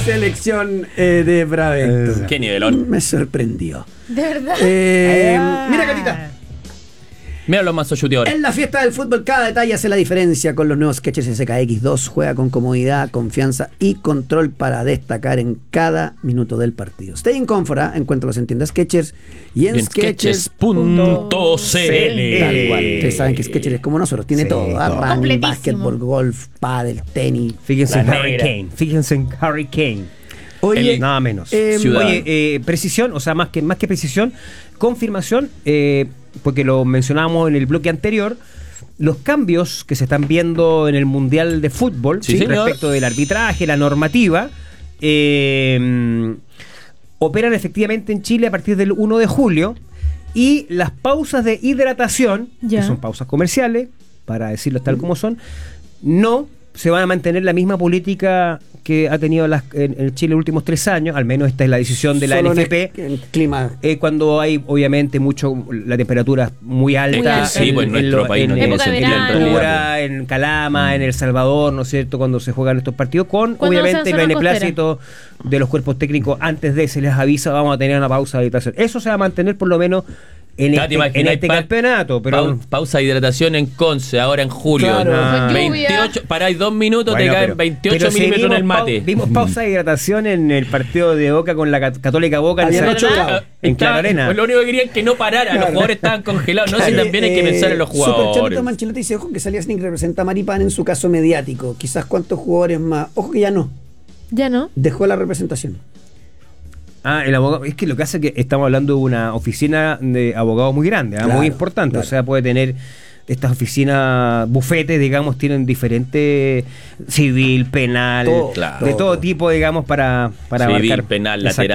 Selección de Bravento. Qué nivelón. Me sorprendió. De verdad. Mira, Catita. Mira los mazos chuteadores. En la fiesta del fútbol cada detalle hace la diferencia. Con los nuevos Skechers SKX2 juega con comodidad, confianza y control para destacar en cada minuto del partido. Stay in comfort, encuéntralos en tiendas Skechers y en Skechers.cl. Tal cual. Ustedes saben que Skechers es como nosotros, tiene todo, running, Completísimo. básquetbol, golf, pádel, tenis. Fíjense en La Harry negra. Kane. Fíjense en Harry Kane. Oye, Nada menos. Ciudad. Oye, precisión, o sea, más que precisión, confirmación, porque lo mencionábamos en el bloque anterior, los cambios que se están viendo en el Mundial de Fútbol, Sí, señor. respecto del arbitraje, la normativa, operan efectivamente en Chile a partir del 1 de julio, y las pausas de hidratación, Ya. que son pausas comerciales, para decirlo tal como son, no se van a mantener la misma política que ha tenido en Chile los últimos 3 años, al menos esta es la decisión de la solo NFP, en clima. cuando hay obviamente la temperatura es muy alta, Sí, pues en nuestro país no en tiene Época de sentido en verano. realidad. Altura, en Calama, en El Salvador, ¿no es cierto?, cuando se juegan estos partidos, con Cuando no obviamente sean el zona beneplácito de los cuerpos técnicos. Antes de se les avisa, vamos a tener una pausa de hidratación. Eso se va a mantener por lo menos en Ya te en imaginas, este campeonato, pero pausa de hidratación en Conce, ahora en julio. Claro. Con 28, paráis 2 minutos, Bueno, te caen pero 28 si milímetros en el vimos mate. vimos pausa de hidratación en el partido de Boca con la Católica Boca Habían en ocho grados. en Clara Arena. Pues lo único que querían es que no parara, los jugadores estaban congelados. No sé si también hay que pensar en los Superchatito jugadores. Manchelotti dice, ojo que Salía Sneak representa a Maripán en su caso mediático. Quizás cuántos jugadores más. Ojo que ya no. Ya no. Dejó la representación. El abogado, es que lo que hace es que estamos hablando de una oficina de abogados muy grande, Claro, muy importante, claro. o sea, puede tener estas oficinas, bufetes, digamos, tienen diferentes civil, penal, Todo, claro. de todo tipo, digamos, para Civil, abarcar. penal, Exacto.